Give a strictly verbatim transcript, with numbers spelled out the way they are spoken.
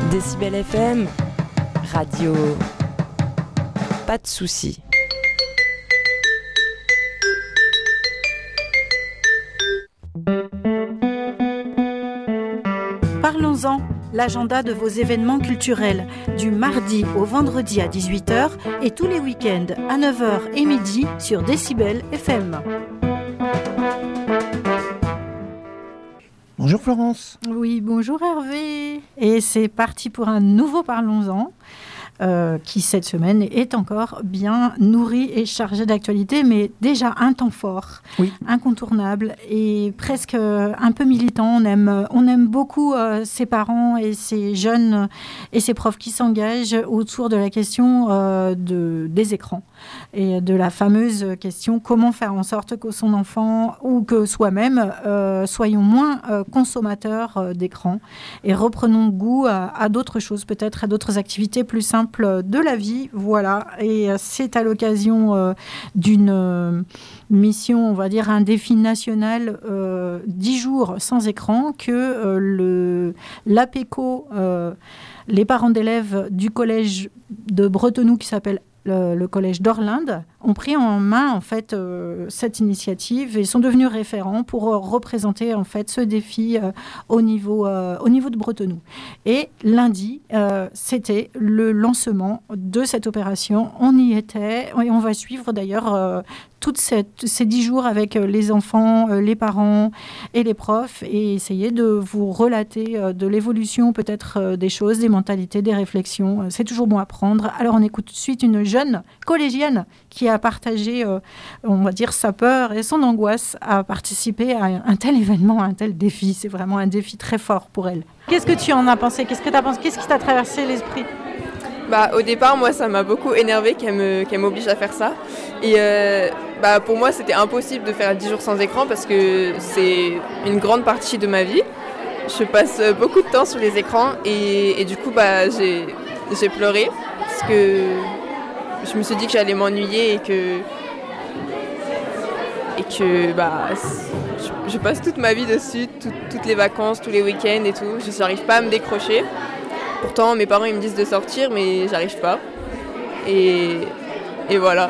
Décibel F M, radio, pas de soucis. Parlons-en, l'agenda de vos événements culturels, du mardi au vendredi à dix-huit heures et tous les week-ends à neuf heures et midi sur Décibel F M. Bonjour Florence. Oui, bonjour Hervé. Et c'est parti pour un nouveau Parlons-en. Euh, qui cette semaine est encore bien nourri et chargé d'actualité, mais déjà un temps fort, oui. incontournable et presque un peu militant. On aime, on aime beaucoup euh, ces parents et ces jeunes et ces profs qui s'engagent autour de la question euh, de, des écrans et de la fameuse question comment faire en sorte que son enfant ou que soi-même euh, soyons moins euh, consommateurs euh, d'écran et reprenons goût à, à d'autres choses, peut-être à d'autres activités plus simples de la vie, voilà. Et c'est à l'occasion euh, d'une euh, mission, on va dire un défi national, euh, dix jours sans écran, que euh, le l'APECO, euh, les parents d'élèves du collège de Bretenoux qui s'appelle le, le collège d'Orlinde, ont pris en main en fait euh, cette initiative et sont devenus référents pour euh, représenter en fait ce défi euh, au niveau euh, au niveau de Bretenoux. Et lundi, euh, c'était le lancement de cette opération. On y était et on va suivre d'ailleurs euh, toutes cette, ces dix jours avec les enfants, euh, les parents et les profs et essayer de vous relater euh, de l'évolution peut-être euh, des choses, des mentalités, des réflexions. C'est toujours bon à prendre. Alors on écoute tout de suite une jeune collégienne qui a partagé, euh, on va dire, sa peur et son angoisse à participer à un tel événement, à un tel défi. C'est vraiment un défi très fort pour elle. Qu'est-ce que tu en as pensé ? Qu'est-ce que tu as pensé ? Qu'est-ce qui t'a traversé l'esprit ? Bah, au départ, moi, ça m'a beaucoup énervée qu'elle, me, qu'elle m'oblige à faire ça. Et euh, bah, pour moi, c'était impossible de faire dix jours sans écran parce que c'est une grande partie de ma vie. Je passe beaucoup de temps sur les écrans et, et du coup, bah, j'ai, j'ai pleuré parce que je me suis dit que j'allais m'ennuyer et que, et que bah, je, je passe toute ma vie dessus, tout, toutes les vacances, tous les week-ends et tout. Je n'arrive pas à me décrocher. Pourtant, mes parents ils me disent de sortir, mais j'arrive pas. Et, et voilà.